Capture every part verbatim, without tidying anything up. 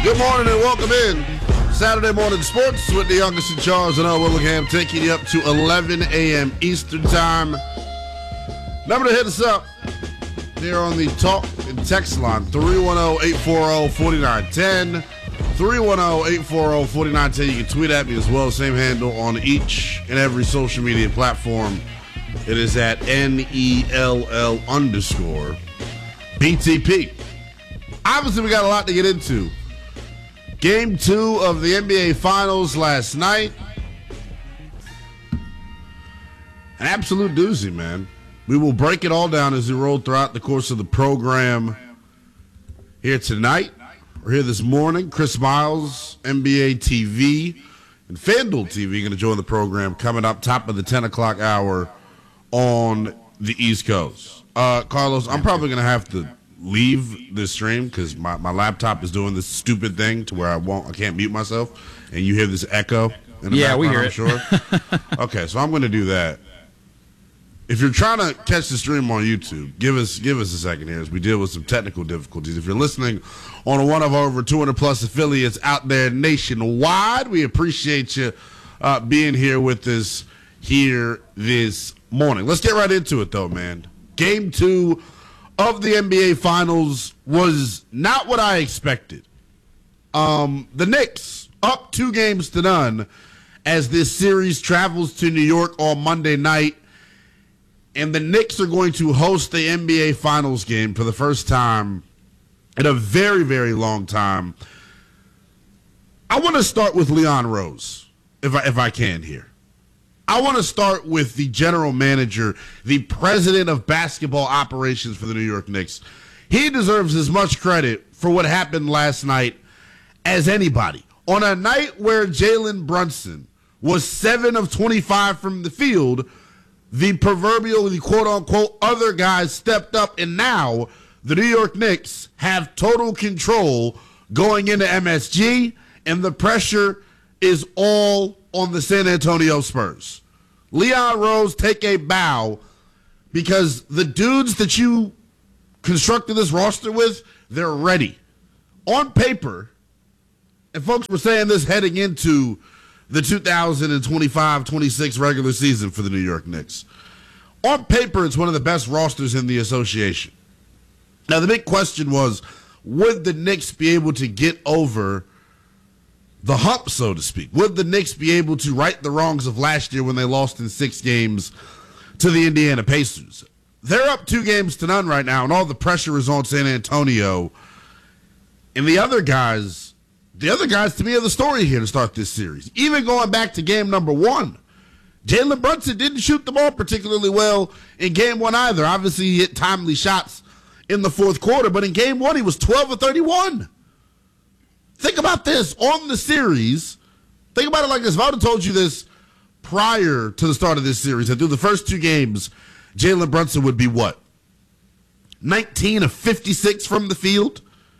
Good morning and welcome in. Saturday Morning Sports with the youngest in Charles and Earl Willingham, taking you up to eleven a.m. Eastern Time. Number to hit us up here on the talk and text line, three one zero, eight four zero, four nine one zero. three one zero, eight four zero, four nine one zero. You can tweet at me as well. Same handle on each and every social media platform. It is at N E L L underscore B T P. Obviously, we got a lot to get into. Game two of the N B A Finals last night. An absolute doozy, man. We will break it all down as we roll throughout the course of the program here tonight. We're here this morning. Chris Miles, N B A T V, and FanDuel T V going to join the program coming up top of the ten o'clock hour on the East Coast. Uh, Carlos, I'm probably going to have to leave this stream because my, my laptop is doing this stupid thing to where I won't I can't mute myself, and you hear this echo in the yeah, background, we hear I'm it. sure. Okay, so I'm going to do that. If you're trying to catch the stream on YouTube, give us give us a second here as we deal with some technical difficulties. If you're listening on one of our over two hundred plus affiliates out there nationwide, we appreciate you uh, being here with us here this morning. Let's get right into it, though, man. Game two of the N B A Finals was not what I expected. Um, the Knicks up two games to none as this series travels to New York on Monday night. And the Knicks are going to host the N B A Finals game for the first time in a very, very long time. I want to start with Leon Rose, if I, if I can here. I want to start with the general manager, the president of basketball operations for the New York Knicks. He deserves as much credit for what happened last night as anybody. On a night where Jalen Brunson was seven of twenty-five from the field, the proverbial, the quote-unquote, other guys stepped up, and now the New York Knicks have total control going into M S G, and the pressure is all on the San Antonio Spurs. Leon Rose, take a bow, because the dudes that you constructed this roster with, they're ready. On paper, and folks were saying this heading into the two thousand twenty-five twenty-six regular season for the New York Knicks. On paper, it's one of the best rosters in the association. Now, the big question was, would the Knicks be able to get over the hump, so to speak? Would the Knicks be able to right the wrongs of last year when they lost in six games to the Indiana Pacers? They're up two games to none right now, and all the pressure is on San Antonio. And the other guys, the other guys to me are the story here to start this series. Even going back to game number one, Jalen Brunson didn't shoot the ball particularly well in game one either. Obviously, he hit timely shots in the fourth quarter, but in game one, he was twelve of thirty-one. Think about this on the series. Think about it like this. If I would have told you this prior to the start of this series, that through the first two games, Jalen Brunson would be what? nineteen of fifty-six from the field?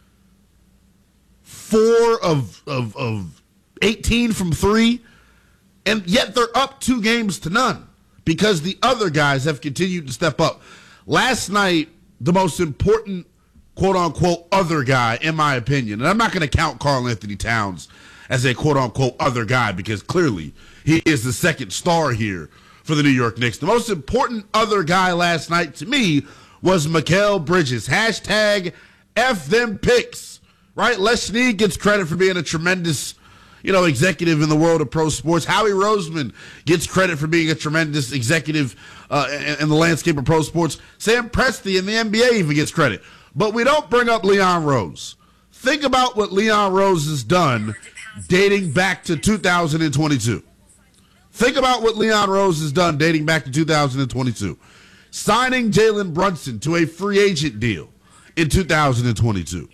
Four of, of, of eighteen from three? And yet they're up two games to none because the other guys have continued to step up. Last night, the most important quote-unquote other guy, in my opinion, and I'm not going to count Karl Anthony Towns as a quote-unquote other guy because clearly he is the second star here for the New York Knicks. The most important other guy last night to me was Mikal Bridges. Hashtag F them picks, right? Les Snead gets credit for being a tremendous, you know, executive in the world of pro sports. Howie Roseman gets credit for being a tremendous executive uh, in, in the landscape of pro sports. Sam Presti in the N B A even gets credit. But we don't bring up Leon Rose. Think about what Leon Rose has done dating back to two thousand twenty-two. Think about what Leon Rose has done dating back to two thousand twenty-two. Signing Jalen Brunson to a free agent deal in two thousand twenty-two.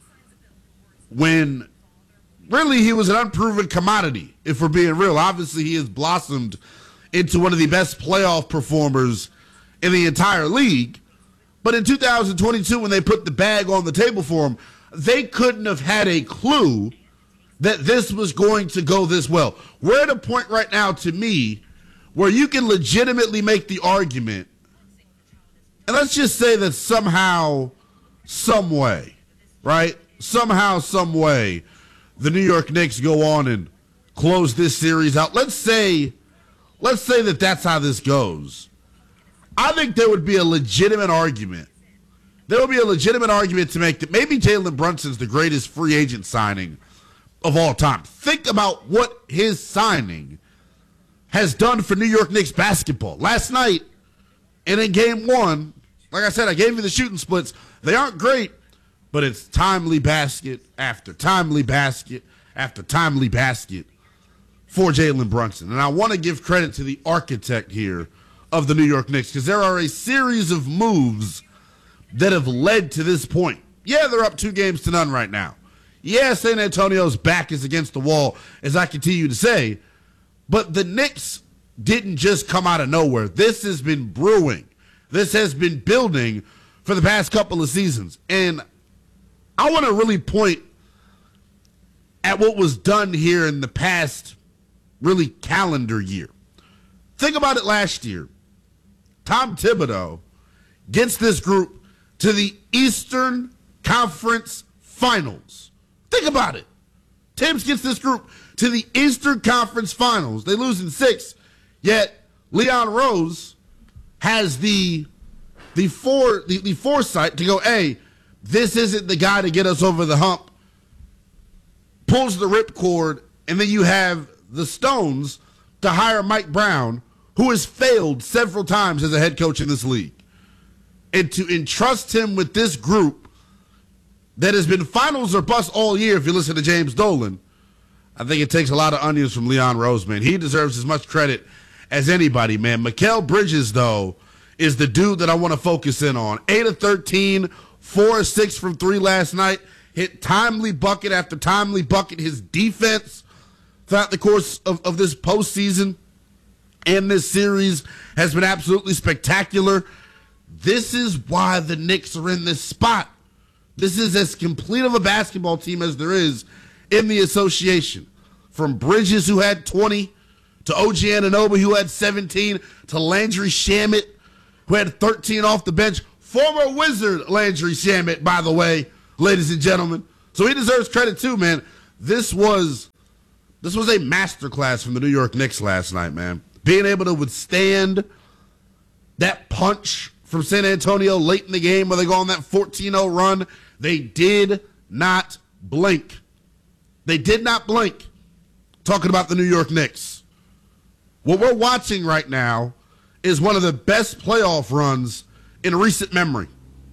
When really he was an unproven commodity, if we're being real. Obviously, he has blossomed into one of the best playoff performers in the entire league. But in two thousand twenty-two, when they put the bag on the table for him, they couldn't have had a clue that this was going to go this well. We're at a point right now, to me, where you can legitimately make the argument, and let's just say that somehow, some way, right? Somehow, some way, the New York Knicks go on and close this series out. Let's say, let's say that that's how this goes. I think there would be a legitimate argument. There would be a legitimate argument to make that maybe Jalen Brunson's the greatest free agent signing of all time. Think about what his signing has done for New York Knicks basketball. Last night, and in game one, like I said, I gave you the shooting splits. They aren't great, but it's timely basket after timely basket after timely basket for Jalen Brunson. And I want to give credit to the architect here of the New York Knicks because there are a series of moves that have led to this point. Yeah, they're up two games to none right now. Yeah, San Antonio's back is against the wall, as I continue to say, but the Knicks didn't just come out of nowhere. This has been brewing. This has been building for the past couple of seasons. And I want to really point at what was done here in the past, really, calendar year. Think about it last year. Tom Thibodeau gets this group to the Eastern Conference Finals. Think about it. Tibbs gets this group to the Eastern Conference Finals. They lose in six, yet Leon Rose has the the, fore, the, the foresight to go, hey, this isn't the guy to get us over the hump. Pulls the ripcord, and then you have the Stones to hire Mike Brown, who has failed several times as a head coach in this league. And to entrust him with this group that has been finals or bust all year, if you listen to James Dolan, I think it takes a lot of onions from Leon Rose, man. He deserves as much credit as anybody, man. Mikal Bridges, though, is the dude that I want to focus in on. eight of thirteen, four of six from three last night. Hit timely bucket after timely bucket. His defense throughout the course of, of this postseason and this series has been absolutely spectacular. This is why the Knicks are in this spot. This is as complete of a basketball team as there is in the association. From Bridges, who had twenty, to O G Anunoby, who had seventeen, to Landry Shamet, who had thirteen off the bench. Former Wizard Landry Shamet, by the way, ladies and gentlemen. So he deserves credit too, man. This was this was a masterclass from the New York Knicks last night, man. Being able to withstand that punch from San Antonio late in the game where they go on that fourteen oh run. They did not blink. They did not blink. Talking about the New York Knicks. What we're watching right now is one of the best playoff runs in recent memory.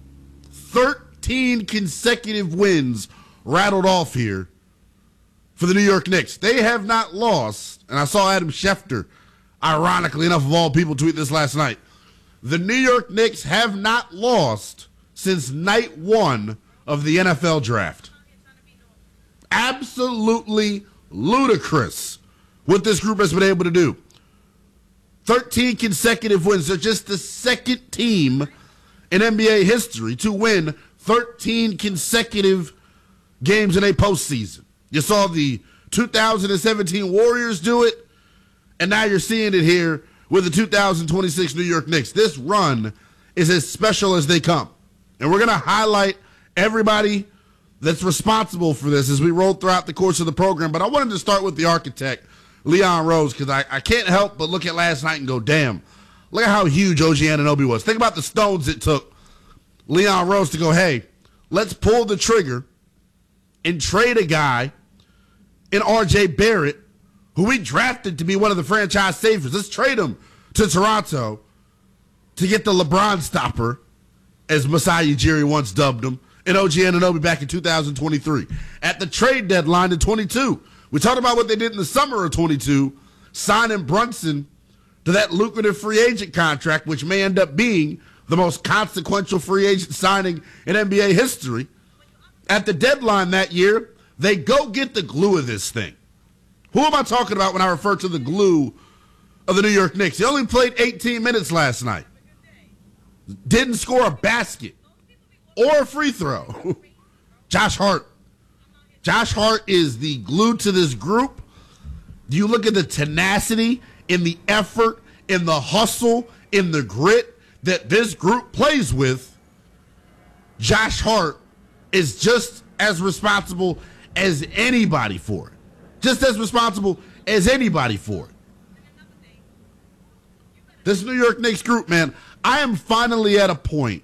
thirteen consecutive wins rattled off here for the New York Knicks. They have not lost, and I saw Adam Schefter, ironically enough of all people, tweet this last night. The New York Knicks have not lost since night one of the N F L draft. Absolutely ludicrous what this group has been able to do. thirteen consecutive wins. They're just the second team in N B A history to win thirteen consecutive games in a postseason. You saw the two thousand seventeen Warriors do it, and now you're seeing it here with the two thousand twenty-six New York Knicks. This run is as special as they come. And we're going to highlight everybody that's responsible for this as we roll throughout the course of the program. But I wanted to start with the architect, Leon Rose, because I, I can't help but look at last night and go, damn, look at how huge O G Anunoby was. Think about the stones it took Leon Rose to go, hey, let's pull the trigger and trade a guy in R J Barrett, who we drafted to be one of the franchise savers. Let's trade him to Toronto to get the LeBron stopper, as Masai Ujiri once dubbed him, and O G Anunoby back in two thousand twenty-three. At the trade deadline in twenty-two, we talked about what they did in the summer of twenty-two, signing Brunson to that lucrative free agent contract, which may end up being the most consequential free agent signing in N B A history. At the deadline that year, they go get the glue of this thing. Who am I talking about when I refer to the glue of the New York Knicks? He only played eighteen minutes last night. Didn't score a basket or a free throw. Josh Hart. Josh Hart is the glue to this group. You look at the tenacity, in the effort, in the hustle, in the grit that this group plays with. Josh Hart is just as responsible as anybody for it. Just as responsible as anybody for it. This New York Knicks group, man, I am finally at a point.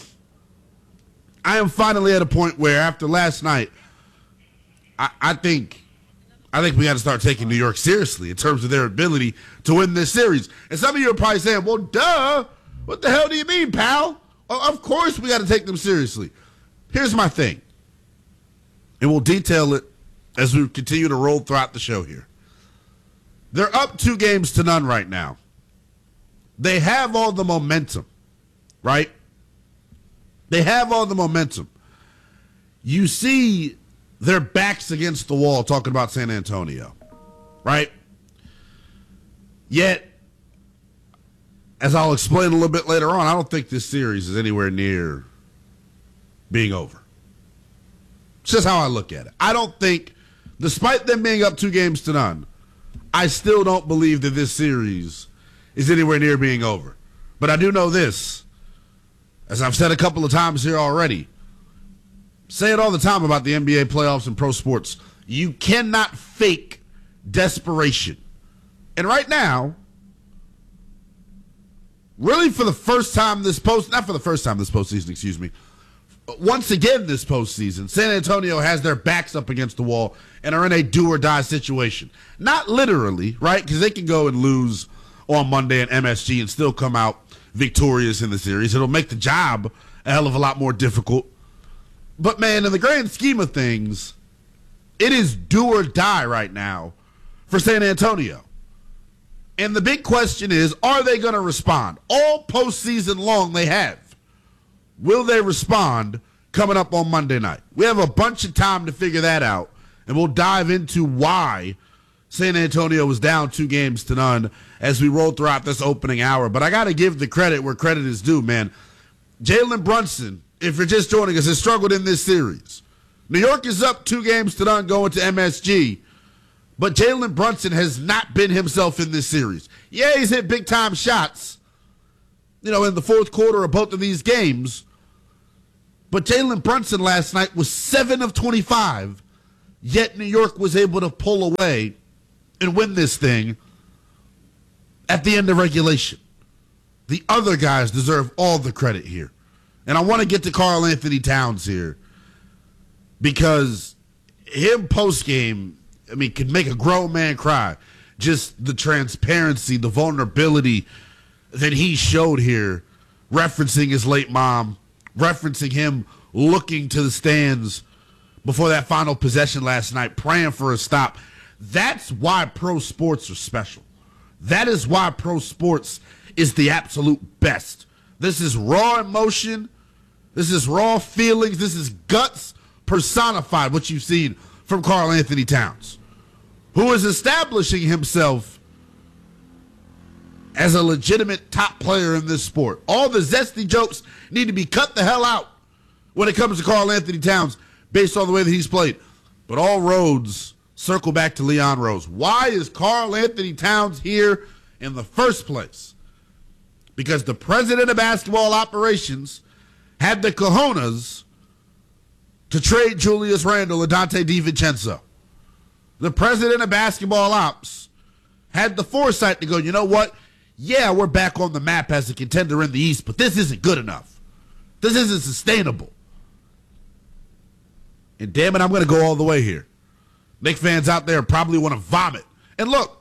I am finally at a point where after last night, I, I think I think we got to start taking New York seriously in terms of their ability to win this series. And some of you are probably saying, well, duh, what the hell do you mean, pal? Of course we got to take them seriously. Here's my thing, and we'll detail it as we continue to roll throughout the show here. They're up two games to none right now. They have all the momentum, right? They have all the momentum. You see their backs against the wall talking about San Antonio, right? Yet, as I'll explain a little bit later on, I don't think this series is anywhere near being over. It's just how I look at it. I don't think, despite them being up two games to none, I still don't believe that this series is anywhere near being over. But I do know this, as I've said a couple of times here already, say it all the time about the N B A playoffs and pro sports, you cannot fake desperation. And right now, really for the first time this post, not for the first time this postseason, excuse me, but once again this postseason, San Antonio has their backs up against the wall and are in a do or die situation. Not literally, right? Because they can go and lose on Monday at M S G and still come out victorious in the series. It'll make the job a hell of a lot more difficult. But, man, in the grand scheme of things, it is do or die right now for San Antonio. And the big question is, are they going to respond? All postseason long they have. Will they respond coming up on Monday night? We have a bunch of time to figure that out, and we'll dive into why San Antonio was down two games to none as we roll throughout this opening hour. But I got to give the credit where credit is due, man. Jalen Brunson, if you're just joining us, has struggled in this series. New York is up two games to none going to M S G, but Jalen Brunson has not been himself in this series. Yeah, he's hit big-time shots, you know, in the fourth quarter of both of these games, but Jalen Brunson last night was seven of twenty-five, yet New York was able to pull away and win this thing at the end of regulation. The other guys deserve all the credit here. And I want to get to Karl Anthony Towns here because him post-game, I mean, could make a grown man cry. Just the transparency, the vulnerability that he showed here, referencing his late mom, referencing him looking to the stands before that final possession last night, praying for a stop. That's why pro sports are special. That is why pro sports is the absolute best. This is raw emotion. This is raw feelings. This is guts personified, what you've seen from Karl Anthony Towns, who is establishing himself as a legitimate top player in this sport. All the zesty jokes need to be cut the hell out when it comes to Karl Anthony Towns based on the way that he's played. But all roads circle back to Leon Rose. Why is Karl Anthony Towns here in the first place? Because the president of basketball operations had the cojones to trade Julius Randle and Dante DiVincenzo. The president of basketball ops had the foresight to go, you know what? Yeah, we're back on the map as a contender in the East, but this isn't good enough. This isn't sustainable. And damn it, I'm going to go all the way here. Knicks fans out there probably want to vomit. And look,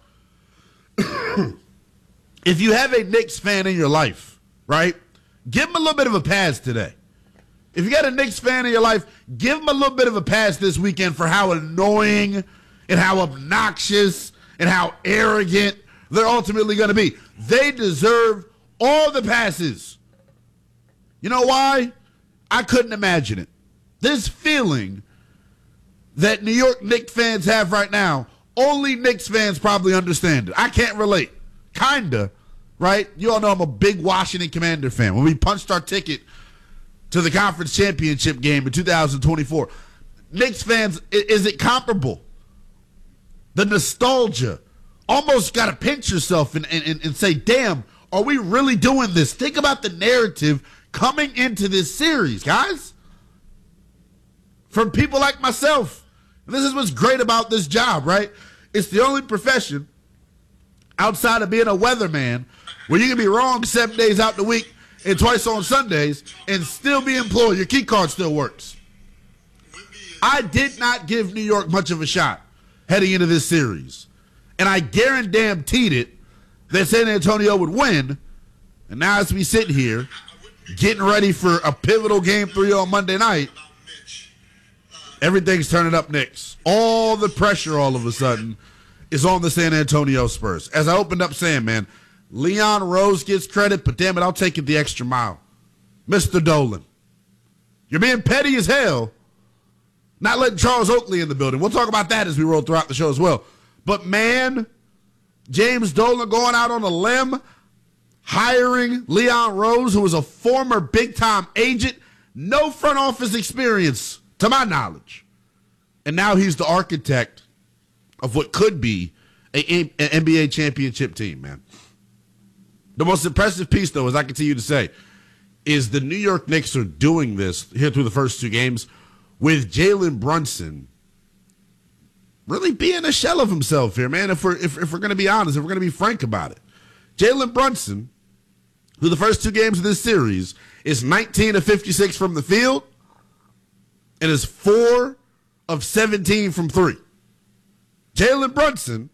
if you have a Knicks fan in your life, right, give him a little bit of a pass today. If you got a Knicks fan in your life, give him a little bit of a pass this weekend for how annoying and how obnoxious and how arrogant they're ultimately going to be. They deserve all the passes. You know why? I couldn't imagine it. This feeling that New York Knicks fans have right now, only Knicks fans probably understand it. I can't relate. Kinda, right? You all know I'm a big Washington Commander fan. When we punched our ticket to the conference championship game in two thousand twenty-four, Knicks fans, is it comparable? The nostalgia. Almost got to pinch yourself and, and, and say, damn, are we really doing this? Think about the narrative coming into this series, guys. From people like myself, This is what's great about this job, right? It's the only profession outside of being a weatherman where you can be wrong seven days out the week and twice on Sundays and still be employed. Your key card still works. I did not give New York much of a shot heading into this series. And I guaranteed it that San Antonio would win. And now as we sit here, getting ready for a pivotal game three on Monday night, everything's turning up Knicks. All the pressure all of a sudden is on the San Antonio Spurs. As I opened up saying, man, Leon Rose gets credit, but damn it, I'll take it the extra mile. Mister Dolan, you're being petty as hell, not letting Charles Oakley in the building. We'll talk about that as we roll throughout the show as well. But, man, James Dolan going out on a limb, hiring Leon Rose, who was a former big-time agent, no front office experience, to my knowledge. And now he's the architect of what could be an N B A championship team, man. The most impressive piece, though, as I continue to say, is the New York Knicks are doing this here through the first two games with Jalen Brunson really being a shell of himself here, man, if we're, if, if we're going to be honest, if we're going to be frank about it. Jalen Brunson, who the first two games of this series is nineteen of fifty-six from the field and is four of seventeen from three. Jalen Brunson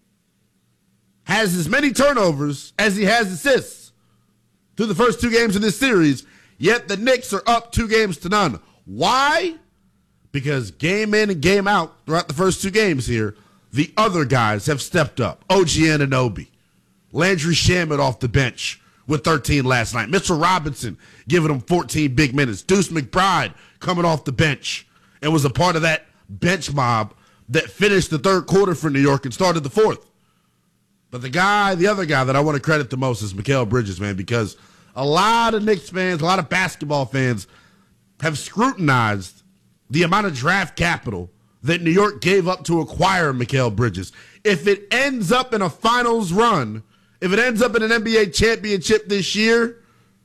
has as many turnovers as he has assists through the first two games of this series, yet the Knicks are up two games to none. Why? Because game in and game out throughout the first two games here, the other guys have stepped up. O G Anunoby, Landry Shamet off the bench with thirteen last night. Mitchell Robinson giving him fourteen big minutes. Deuce McBride coming off the bench and was a part of that bench mob that finished the third quarter for New York and started the fourth. But the guy, the other guy that I want to credit the most is Mikal Bridges, man, because a lot of Knicks fans, a lot of basketball fans have scrutinized the amount of draft capital that New York gave up to acquire Mikal Bridges. If it ends up in a finals run, if it ends up in an N B A championship this year,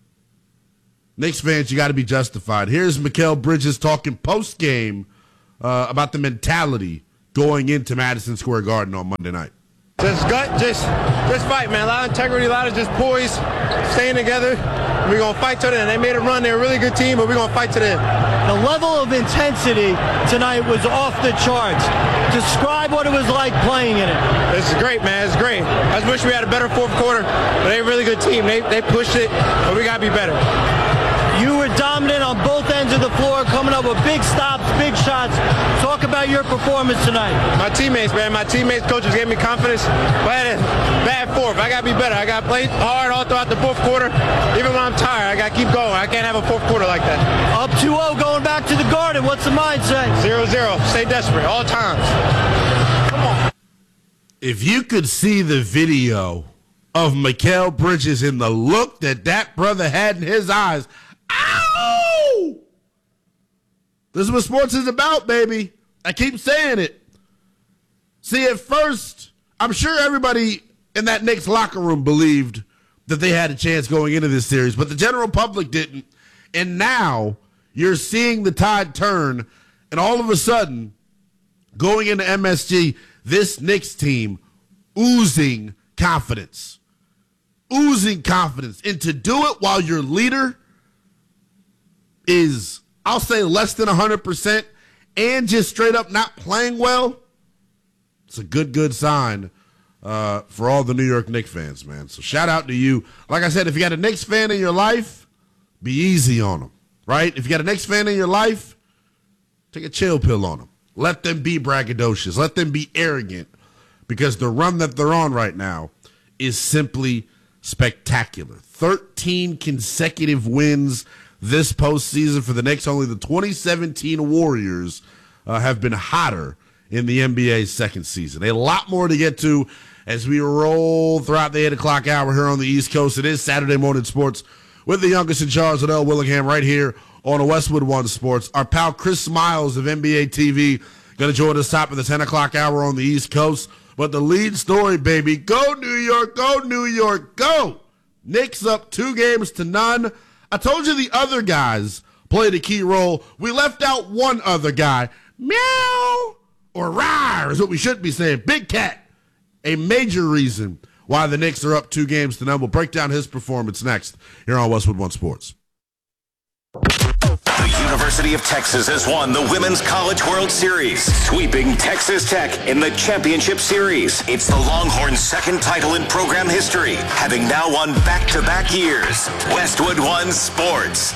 Knicks fans, you got to be justified. Here's Mikal Bridges talking post-game uh, about the mentality going into Madison Square Garden on Monday night. Just gut, just just fight, man. A lot of integrity, a lot of just poise, staying together. We're going to fight to the end. They made a run. They're a really good team, but we're going to fight to the end. The level of intensity tonight was off the charts. Describe what it was like playing in it. It's great, man. It's great. I just wish we had a better fourth quarter, but they're a really good team. They, they pushed it, but we got to be better. You were dominant on both ends of the floor, coming up with big stops, big shots. Talk about your performance tonight. My teammates, man. My teammates, coaches gave me confidence. But I had a bad fourth. I got to be better. I got to play hard all throughout the fourth quarter. Even when I'm tired, I got to keep going. I can't have a fourth quarter like that. Up two oh going back to the Garden. What's the mindset? zero zero. Stay desperate all times. Come on. If you could see the video of Mikal Bridges and the look that that brother had in his eyes, ow! This is what sports is about, baby. I keep saying it. See, at first, I'm sure everybody in that Knicks locker room believed that they had a chance going into this series, but the general public didn't. And now you're seeing the tide turn, and all of a sudden, going into M S G, this Knicks team oozing confidence. Oozing confidence. And to do it while your leader is, I'll say, less than one hundred percent and just straight up not playing well, it's a good, good sign uh, for all the New York Knicks fans, man. So shout out to you. Like I said, if you got a Knicks fan in your life, be easy on them, right? If you got a Knicks fan in your life, take a chill pill on them. Let them be braggadocious. Let them be arrogant, because the run that they're on right now is simply spectacular. thirteen consecutive wins this postseason for the Knicks. Only the twenty seventeen Warriors uh, have been hotter in the N B A's second season. A lot more to get to as we roll throughout the eight o'clock hour here on the East Coast. It is Saturday Morning Sports with the youngest in charge, Liddell Willingham, right here on Westwood One Sports. Our pal Chris Smiles of N B A T V going to join us top of the ten o'clock hour on the East Coast. But the lead story, baby, go New York, go New York, go! Knicks up two games to none. I told you the other guys played a key role. We left out one other guy. Meow! or rawr is what we should be saying. Big Cat, a major reason why the Knicks are up two games to none. We'll break down his performance next here on Westwood One Sports. The University of Texas has won the Women's College World Series, sweeping Texas Tech in the championship series. It's the Longhorns' second title in program history, having now won back-to-back years. Westwood One Sports.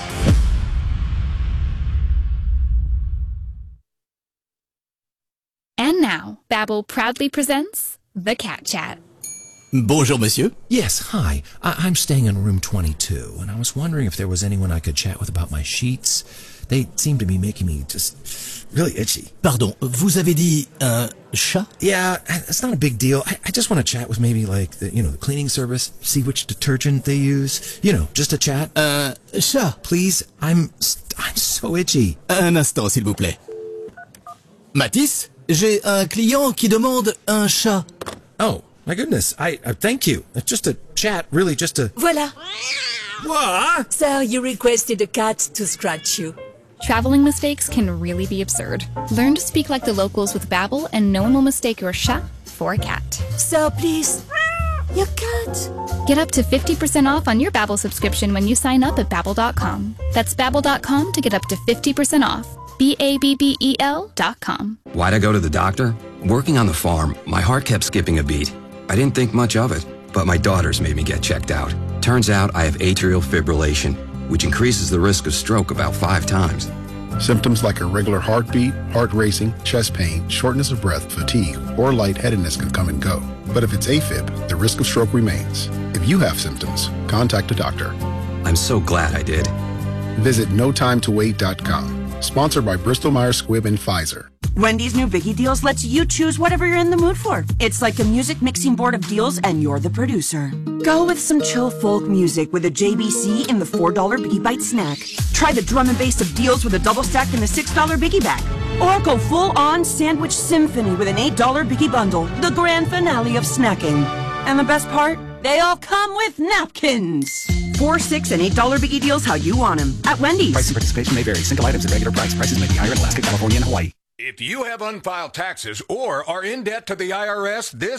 And now, Babbel proudly presents The Cat Chat. Bonjour, monsieur. Yes, hi. I- I'm staying in room twenty-two, and I was wondering if there was anyone I could chat with about my sheets. They seem to be making me just really itchy. Pardon, vous avez dit un chat? Yeah, it's not a big deal. I, I just want to chat with maybe like the, you know, the cleaning service, see which detergent they use. You know, just a chat. Un chat. Please, I'm I'm so itchy. Un instant, s'il vous plaît. Mathis, j'ai un client qui demande un chat. Oh. My goodness, I, I thank you. It's just a chat, really just a... Voila. What? Sir, you requested a cat to scratch you. Traveling mistakes can really be absurd. Learn to speak like the locals with Babbel, and no one will mistake your chat for a cat. Sir, please. Your cat. Get up to fifty percent off on your Babbel subscription when you sign up at Babbel dot com. That's Babbel dot com to get up to fifty percent off. B A B B E L dot com. Why'd I go to the doctor? Working on the farm, my heart kept skipping a beat. I didn't think much of it, but my daughters made me get checked out. Turns out I have atrial fibrillation, which increases the risk of stroke about five times. Symptoms like irregular heartbeat, heart racing, chest pain, shortness of breath, fatigue, or lightheadedness can come and go. But if it's AFib, the risk of stroke remains. If you have symptoms, contact a doctor. I'm so glad I did. Visit no time to wait dot com. Sponsored by Bristol Myers Squibb and Pfizer. Wendy's new Biggie Deals lets you choose whatever you're in the mood for. It's like a music mixing board of deals, and you're the producer. Go with some chill folk music with a J B C in the four dollar Biggie Bite snack. Try the drum and bass of deals with a double stack in the six dollar Biggie Bag. Or go full-on sandwich symphony with an eight dollar Biggie Bundle, the grand finale of snacking. And the best part? They all come with napkins. Four, six, and eight dollar Biggie Deals how you want them at Wendy's. Price and participation may vary. Single items at regular price. Prices may be higher in Alaska, California, and Hawaii. If you have unfiled taxes or are in debt to the I R S, this